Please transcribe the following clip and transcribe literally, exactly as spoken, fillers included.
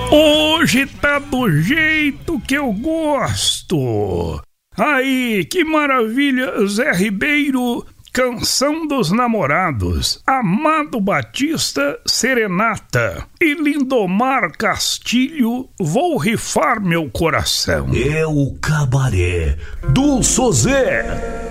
Hoje tá do jeito que eu gosto. Aí, que maravilha, Zé Ribeiro, Canção dos Namorados, Amado Batista, Serenata e Lindomar Castilho, Vou Rifar Meu Coração. É o cabaré do Sozé.